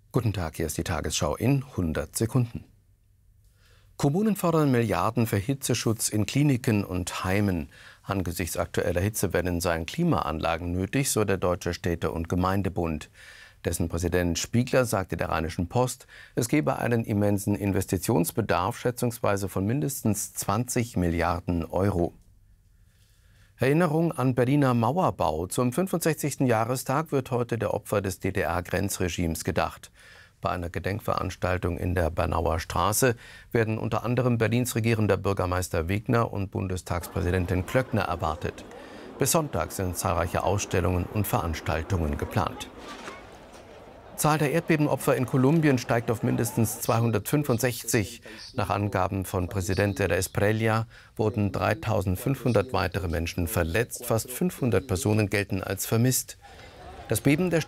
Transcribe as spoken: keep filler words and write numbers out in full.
Guten Tag, hier ist die Tagesschau in hundert Sekunden. Kommunen fordern Milliarden für Hitzeschutz in Kliniken und Heimen. Angesichts aktueller Hitzewellen seien Klimaanlagen nötig, so der Deutsche Städte- und Gemeindebund. Dessen Präsident Spiegler sagte der Rheinischen Post, es gebe einen immensen Investitionsbedarf, schätzungsweise von mindestens zwanzig Milliarden Euro. Erinnerung an Berliner Mauerbau. Zum fünfundsechzigsten Jahrestag wird heute der Opfer des D D R-Grenzregimes gedacht. Bei einer Gedenkveranstaltung in der Bernauer Straße werden unter anderem Berlins regierender Bürgermeister Wegner und Bundestagspräsidentin Klöckner erwartet. Bis Sonntag sind zahlreiche Ausstellungen und Veranstaltungen geplant. Die Zahl der Erdbebenopfer in Kolumbien steigt auf mindestens zweihundertfünfundsechzig. Nach Angaben von Presidente de Espriella wurden dreitausendfünfhundert weitere Menschen verletzt. Fast fünfhundert Personen gelten als vermisst. Das Beben der